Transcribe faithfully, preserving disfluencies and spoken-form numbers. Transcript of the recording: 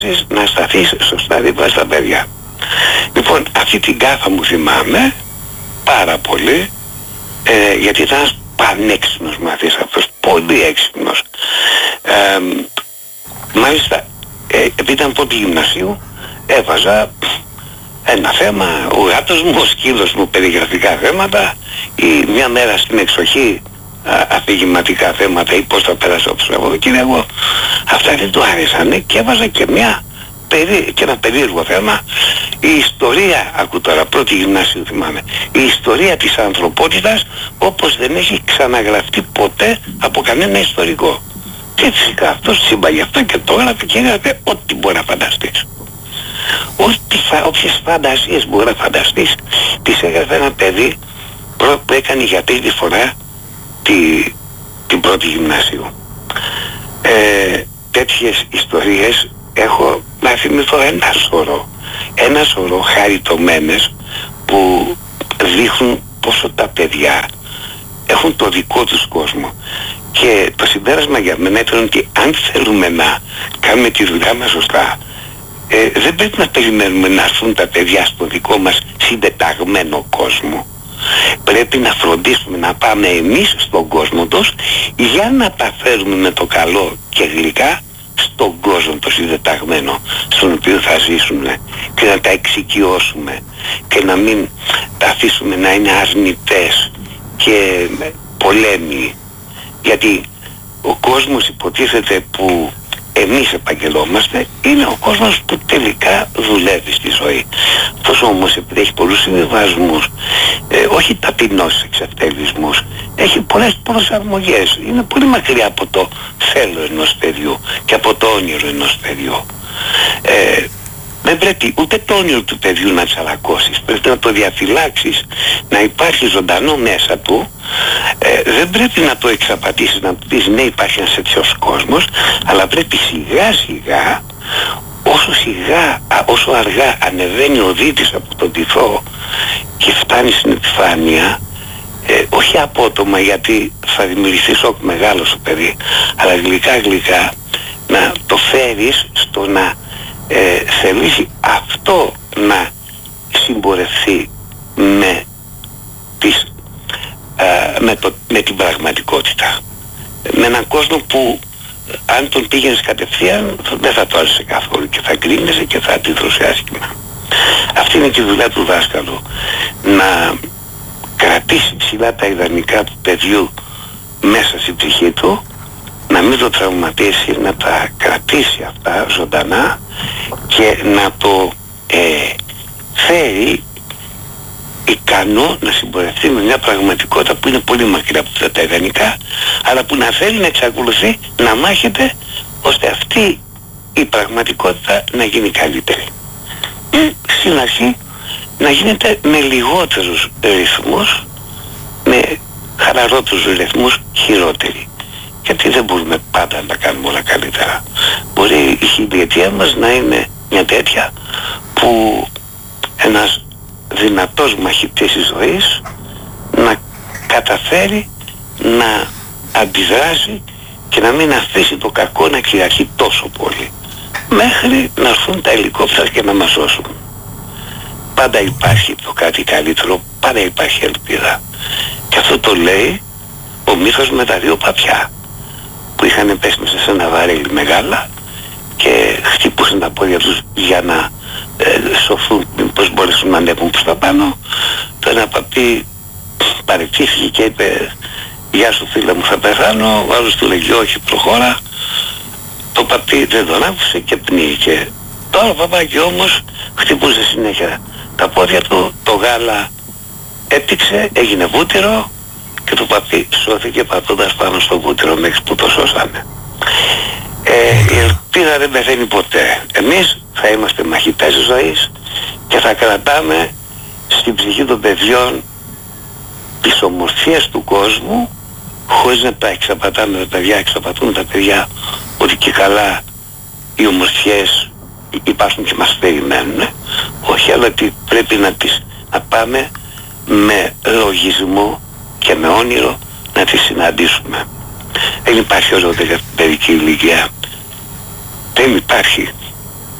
να σταθείς σωστά δίπλα στα παιδιά. Λοιπόν, αυτή την κάφα μου θυμάμαι πάρα πολύ, ε, γιατί ήταν ένας πανέξυπνος μαθής αυτός, πολύ έξυπνος. Ε, μάλιστα, ε, επειδή ήταν πρώτη γυμνασίου, έβαζα ένα θέμα, ο γάτος μου, ο σκύλος μου, περιγραφικά θέματα, ή μια μέρα στην εξοχή, αφηγηματικά θέματα, ή πώς θα πέρασε από το Σαββατοκύριακο. Αυτά δεν του άρεσανε και έβαζα και μια περί, και ένα περίεργο θέμα, η ιστορία, ακού τώρα, πρώτη γυμνάσιο θυμάμαι, η ιστορία της ανθρωπότητας όπως δεν έχει ξαναγραφτεί ποτέ από κανένα ιστορικό. Και φυσικά αυτός σύμπαγε αυτό και το έγραφε και έγραφε ό,τι μπορεί να φανταστείς. Ό,τι φα, όποιες φαντασίες μπορεί να φανταστείς, τις έγραφε ένα παιδί που έκανε για τρίτη φορά τη, την πρώτη γυμνάσιο. Ε, τέτοιες ιστορίες έχω να θυμηθώ ένα σωρό, ένα σωρό χαριτωμένες που δείχνουν πόσο τα παιδιά έχουν το δικό τους κόσμο. Και το συμπέρασμα για μένα ήταν ότι αν θέλουμε να κάνουμε τη δουλειά μας σωστά, ε, δεν πρέπει να περιμένουμε να έρθουν τα παιδιά στο δικό μας συντεταγμένο κόσμο. Πρέπει να φροντίσουμε να πάμε εμείς στον κόσμο τους για να τα φέρουμε με το καλό και γλυκά στον κόσμο το συντεταγμένο στον οποίο θα ζήσουν, και να τα εξοικειώσουμε και να μην τα αφήσουμε να είναι αρνητές και πολέμοι. Γιατί ο κόσμος, υποτίθεται, που εμείς επαγγελόμαστε είναι ο κόσμος που τελικά δουλεύει στη ζωή. Αυτός όμως, επειδή έχει πολλούς συμβιβασμούς, ε, όχι ταπεινός εξευτελισμούς, έχει πολλές προσαρμογές. Είναι πολύ μακριά από το θέλω ενός παιδιού και από το όνειρο ενός παιδιού. Ε, δεν πρέπει ούτε το όνειρο του παιδιού να τσαλακώσεις, πρέπει να το διαφυλάξεις, να υπάρχει ζωντανό μέσα του. Ε, δεν πρέπει να το εξαπατήσεις, να του πεις ναι, υπάρχει ένας τέτοιος κόσμος, αλλά πρέπει σιγά σιγά, όσο σιγά, α, όσο αργά ανεβαίνει ο δίτης από τον τυφό και φτάνει στην επιφάνεια, ε, όχι απότομα, γιατί θα δημιουργηθεί σοκ μεγάλο στο παιδί, αλλά γλυκά γλυκά να το φέρεις στο να ε, θελήσει αυτό να συμπορευθεί με, τις, ε, με, το, με την πραγματικότητα, με έναν κόσμο που αν τον πήγαινες κατευθείαν δεν θα το άρεσε καθόλου και θα κρίνεσαι και θα αντιδρούσε άσχημα. Αυτή είναι και η δουλειά του δάσκαλου, να κρατήσει ψηλά τα ιδανικά του παιδιού μέσα στην ψυχή του, να μην το τραυματίσει, να τα κρατήσει αυτά ζωντανά και να το ε, φέρει ικανό να συμπορευτεί με μια πραγματικότητα που είναι πολύ μακριά από αυτά τα ιδανικά, αλλά που να θέλει να εξακολουθεί να μάχεται ώστε αυτή η πραγματικότητα να γίνει καλύτερη. Ή στην αρχή να γίνεται με λιγότερους ρυθμούς, με χαλαρότερους ρυθμούς χειρότεροι. Γιατί δεν μπορούμε πάντα να κάνουμε όλα καλύτερα. Μπορεί η χιλιετία μας να είναι μια τέτοια που ένας δυνατός μαχητής της ζωής να καταφέρει να αντιδράσει και να μην αφήσει το κακό να κυριαρχεί τόσο πολύ, μέχρι να έρθουν τα ελικόπτερα και να μας σώσουν. Πάντα υπάρχει το κάτι καλύτερο, πάντα υπάρχει ελπίδα. Και αυτό το λέει ο μύθος με τα δύο παπιά που είχαν πέσει μέσα σε ένα βαρέλι μεγάλα και χτυπούσαν τα πόδια τους για να ε, σωθούν, πως μπορέσουν να ανέβουν προς τα πάνω. Το ένα παπί παρεξήθηκε και είπε «Γεια σου φίλε μου, θα πεθάνω». Ο άλλος του λέγει «Όχι, προχώρα». Το παπί δεν τον άκουσε και πνίγηκε. Το άλλο παπάκι όμως χτυπούσε συνέχεια τα πόδια του, το γάλα έπτυξε, έγινε βούτυρο και το παπί σώθηκε πατώντας πάνω στο βούτυρο μέχρι που το σώσανε. Ε, η ελπίδα δεν πεθαίνει ποτέ. Εμείς θα είμαστε μαχητές της ζωής και θα κρατάμε στην ψυχή των παιδιών τις ομορφίες του κόσμου, χωρίς να τα εξαπατάμε τα παιδιά, εξαπατούν τα παιδιά ότι και καλά οι ομορφιές υπάρχουν και μας περιμένουν. Όχι, αλλά ότι πρέπει να τις να πάμε με λογισμό και με όνειρο να τις συναντήσουμε. Δεν υπάρχει ολόκληρη παιδική ηλικία. Δεν υπάρχει.